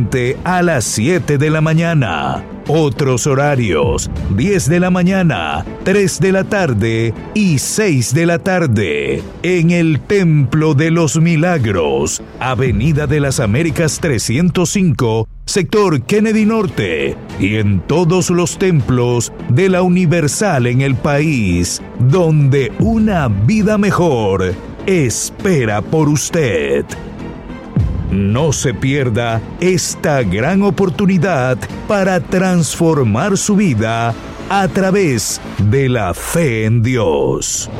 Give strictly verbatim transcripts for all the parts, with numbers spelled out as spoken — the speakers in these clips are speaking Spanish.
semanalmente a las siete de la mañana. Otros horarios: diez de la mañana, tres de la tarde y seis de la tarde. En el Templo de los Milagros, Avenida de las Américas trescientos cinco, sector Kennedy Norte. Y en todos los templos de la Universal en el país, donde una vida mejor espera por usted. No se pierda esta gran oportunidad para transformar su vida a través de la fe en Dios.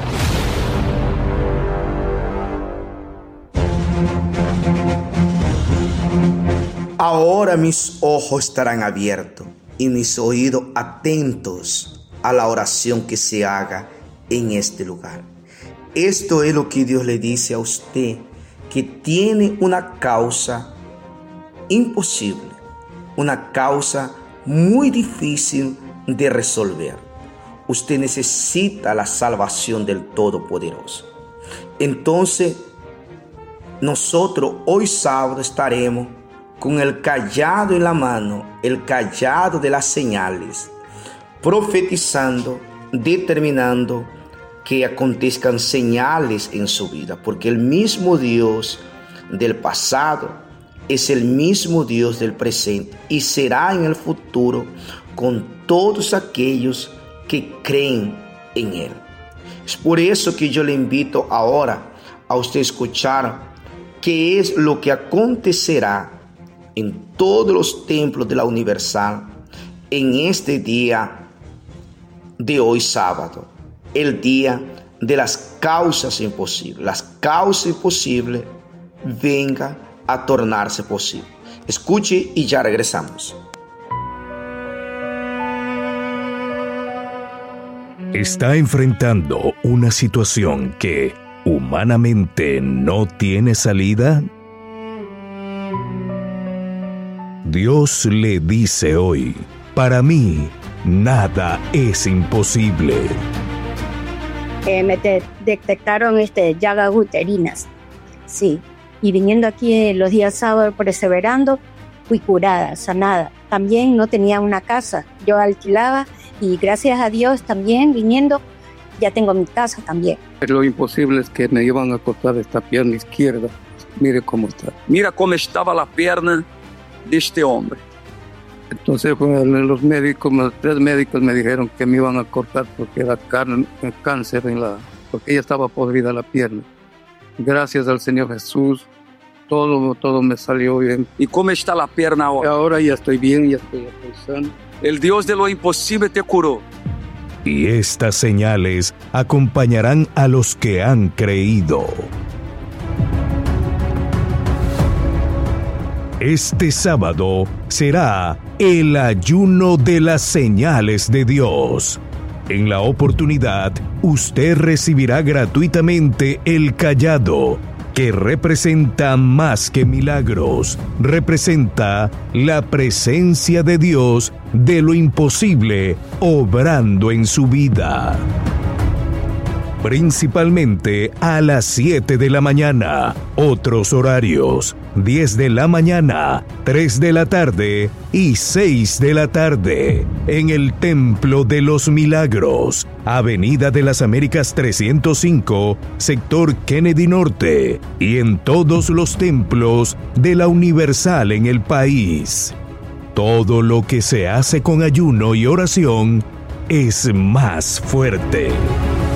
Ahora mis ojos estarán abiertos y mis oídos atentos a la oración que se haga en este lugar. Esto es lo que Dios le dice a usted, que tiene una causa imposible, una causa muy difícil de resolver. Usted necesita la salvación del Todopoderoso. Entonces, nosotros hoy sábado estaremos con el cayado en la mano, el cayado de las señales, profetizando, determinando que acontezcan señales en su vida, porque el mismo Dios del pasado es el mismo Dios del presente y será en el futuro con todos aquellos que creen en Él. Es por eso que yo le invito ahora a usted escuchar qué es lo que acontecerá en todos los templos de la Universal en este día de hoy sábado, el día de las causas imposibles. Las causas imposibles vengan a tornarse posible. Escuche y ya regresamos. Está enfrentando una situación que humanamente no tiene salida. Dios le dice hoy: para mí nada es imposible. Eh, me de- detectaron este, llagas uterinas, sí, y viniendo aquí eh, los días sábados perseverando, fui curada, sanada. También no tenía una casa, yo alquilaba y gracias a Dios también viniendo ya tengo mi casa también. Lo imposible es que me iban a cortar esta pierna izquierda. Mire cómo está. Mira cómo estaba la pierna de este hombre. Entonces bueno, los médicos, los tres médicos me dijeron que me iban a cortar porque era can- cáncer en la, porque ella estaba podrida la pierna. Gracias al Señor Jesús, todo, todo me salió bien. ¿Y cómo está la pierna Y ahora? ahora ya estoy bien, ya estoy, estoy sano. El Dios de lo imposible te curó. Y estas señales acompañarán a los que han creído. Este sábado será el ayuno de las señales de Dios. En la oportunidad, usted recibirá gratuitamente el cayado, que representa más que milagros, representa la presencia de Dios de lo imposible obrando en su vida. Principalmente a las siete de la mañana, otros horarios, diez de la mañana, tres de la tarde y seis de la tarde, en el Templo de los Milagros, Avenida de las Américas trescientos cinco, sector Kennedy Norte, y en todos los templos de la Universal en el país. Todo lo que se hace con ayuno y oración es más fuerte.